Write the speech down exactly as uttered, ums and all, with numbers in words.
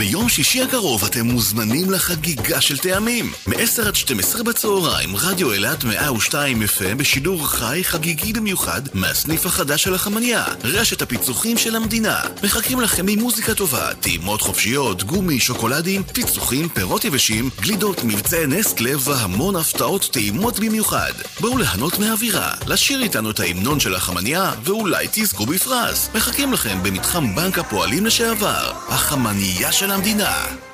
ביום שישי הקרוב אתם מוזמנים לחגיגה של טעמים. מ-עשר עד שתים עשרה בצהריים, רדיו אילת מאה ושתיים אף אם בשידור חי חגיגי במיוחד מהסניף החדש של החמניה, רשת הפיצוחים של המדינה. מחכים לכם עם מוזיקה טובה, טעימות חופשיות, גומי, שוקולדים, פיצוחים, פירות יבשים, גלידות, מבצעי נסטלה והמון הפתעות טעימות במיוחד. בואו ליהנות מהאווירה, לשיר איתנו את ההמנון של החמניה ואולי תזכו בפרס. מחכים לכם במתחם בנק הפועלים לשעבר, החמניה של המדינה.